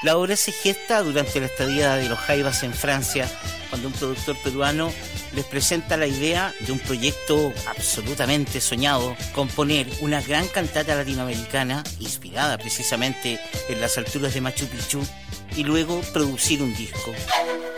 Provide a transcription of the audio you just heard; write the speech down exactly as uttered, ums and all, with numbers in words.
La obra se gesta durante la estadía de los Jaivas en Francia, cuando un productor peruano les presenta la idea de un proyecto absolutamente soñado, componer una gran cantata latinoamericana inspirada precisamente en las alturas de Machu Picchu y luego producir un disco.